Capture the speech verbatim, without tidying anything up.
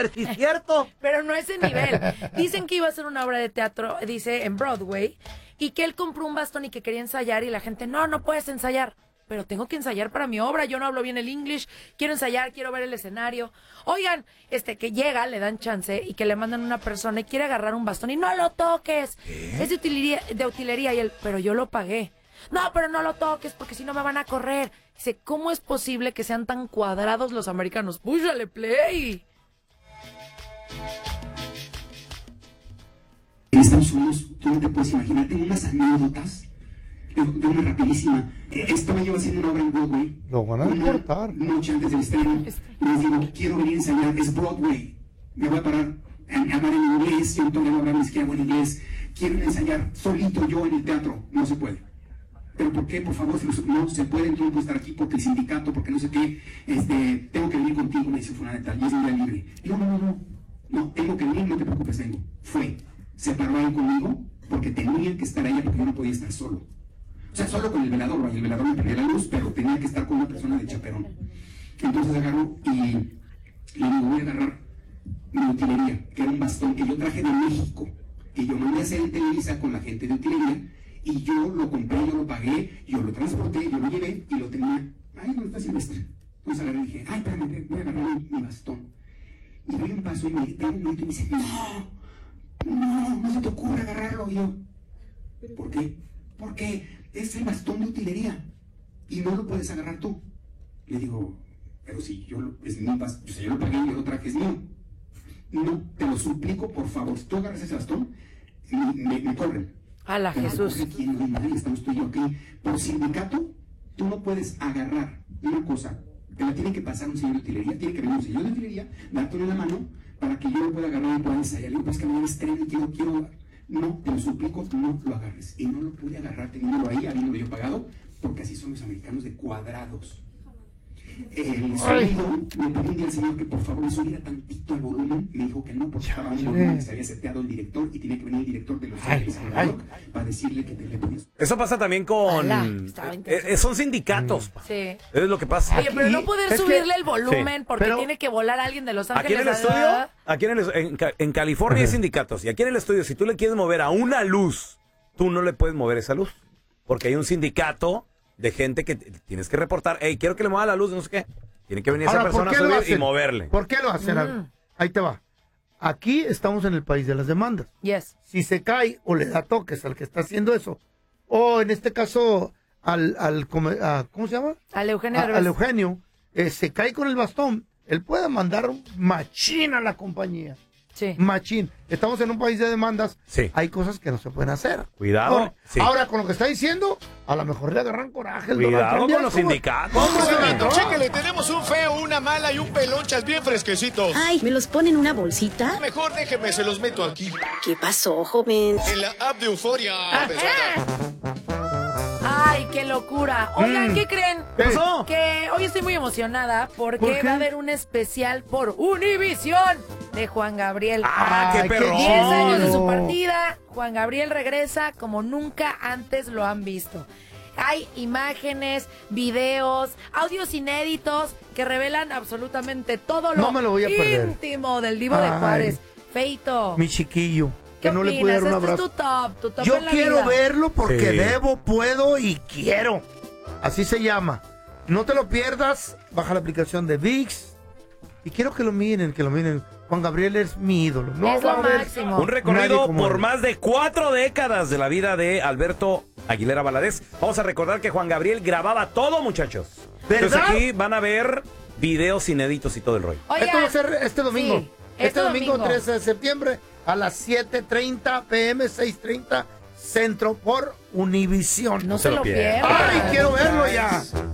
ver si es cierto. Pero no ese nivel. Dicen que iba a hacer una obra de teatro, dice, en Broadway, y que él compró un bastón y que quería ensayar, y la gente, no, no puedes ensayar. Pero tengo que ensayar para mi obra, yo no hablo bien el English, quiero ensayar, quiero ver el escenario. Oigan, este, que llega, le dan chance, y que le mandan una persona y quiere agarrar un bastón, y no lo toques. ¿Qué? Es de utilería, de utilería, y él, pero yo lo pagué. No, pero no lo toques, porque si no me van a correr. Dice, ¿cómo es posible que sean tan cuadrados los americanos? ¡Púchale play! En Estados Unidos, tú no te puedes imaginar, tengo unas anécdotas de, de una rapidísima. Estaba yo haciendo una obra en Broadway. Lo van a cortar. Noche antes del estreno. Les digo, quiero venir a ensayar, es Broadway. Me voy a parar a hablar en inglés, yo todavía no hablo ni siquiera buen inglés. Quiero ensayar solito yo en el teatro. No se puede. ¿Pero por qué? Por favor, no se puede, tú no puedes estar aquí porque el sindicato, porque no sé qué, este, tengo que venir contigo, me dice fulana de tal, y es un día libre. Digo, no, no, no, no, tengo que venir, no te preocupes, vengo. Fue, se paró ahí conmigo porque tenía que estar ahí porque yo no podía estar solo. O sea, solo con el velador, y el velador me prendía la luz, pero tenía que estar con una persona de chaperón. Entonces agarro y le digo, voy a agarrar mi utilería, que era un bastón que yo traje de México, que yo mandé a hacer en Televisa con la gente de utilería, y yo lo compré, yo lo pagué, yo lo transporté, yo lo llevé y lo tenía. Ay, no está Silvestre. Entonces agarré y dije, ay, espérame, voy a agarrar mi, mi bastón. Y doy un paso y me da un momento y me dice, no, no, no se te ocurre agarrarlo. Y yo, ¿por qué? Porque es el bastón de utilería y no lo puedes agarrar tú. Le digo, pero si yo lo, es mi bastón, yo, yo lo pagué y yo lo traje, es mío. No, te lo suplico, por favor, si tú agarras ese bastón, me, me, me corren. A la Jesús. Aquí, no, madre, estamos tú y yo aquí. Por sindicato, tú no puedes agarrar una cosa. Te la tiene que pasar un señor de utilería. Tiene que venir un señor de utilería, dártelo en la mano para que yo lo pueda agarrar y pueda ensayar. Le digo, pues que me estreno y quiero, quiero. No, te lo suplico, no lo agarres. Y no lo pude agarrar teniéndolo ahí, habiéndolo yo pagado, porque así son los americanos de cuadrados. El sonido, me pedí un día al señor que por favor subiera tantito al volumen. Me dijo que no, porque estaba un volumen que se había seteado el director y tenía que venir el director de Los Ángeles para decirle que te le ponías. Eso pasa también con. Eh, son sindicatos. Sí. Es lo que pasa. Oye, pero no poder subirle que... el volumen sí. porque pero... tiene que volar alguien de Los Ángeles. Aquí en el estudio, aquí en, el, en, en California uh-huh. hay sindicatos. Y aquí en el estudio, si tú le quieres mover a una luz, tú no le puedes mover esa luz. Porque hay un sindicato de gente que tienes que reportar. Hey, quiero que le mueva la luz, no sé qué. Tiene que venir Ahora, esa persona a subir y moverle. ¿Por qué lo hacen? Mm. Ahí te va. Aquí estamos en el país de las demandas. Yes. Si se cae o le da toques al que está haciendo eso, o en este caso al, al a, ¿cómo se llama? Al Eugenio. A, al Eugenio, eh, se cae con el bastón, él puede mandar un machín a la compañía. Sí. Machín. Estamos en un país de demandas. Sí. Hay cosas que no se pueden hacer. Cuidado. Ahora, sí. ahora con lo que está diciendo, a lo mejor le agarran coraje. El Cuidado con los sindicatos. Vamos a chéquele, tenemos un feo, una mala y un pelonchas bien fresquecitos. Ay, ¿me los ponen en una bolsita? Mejor déjeme, se los meto aquí. ¿Qué pasó, joven? En la app de Euforia. Ay, qué locura. Oigan, mm. ¿qué creen? ¿Qué pasó? Que hoy estoy muy emocionada porque ¿Por va a haber un especial por Univisión de Juan Gabriel. ¡Ah, qué perrón! diez años de su partida, Juan Gabriel regresa como nunca antes lo han visto. Hay imágenes, videos, audios inéditos que revelan absolutamente todo lo, no me lo voy a íntimo perder. del Divo Ay, de Juárez. Feito. Mi chiquillo. ¿Qué que no opinas? le pude dar un Este abrazo. es tu top, tu top Yo en la quiero vida. verlo porque sí. debo, puedo y quiero. Así se llama. No te lo pierdas. Baja la aplicación de ViX. Y quiero que lo miren, que lo miren. Juan Gabriel es mi ídolo. No es va lo a haber máximo. Un recorrido por él. más de cuatro décadas de la vida de Alberto Aguilera Valadez. Vamos a recordar que Juan Gabriel grababa todo, muchachos. ¿Verdad? Entonces aquí van a ver videos inéditos y todo el rollo. Oigan, Esto va a ser este domingo. sí, este, este domingo, domingo trece de septiembre a las siete treinta pm, seis treinta Centro por Univisión. No se lo pierdan. ¡Ay, quiero verlo ya!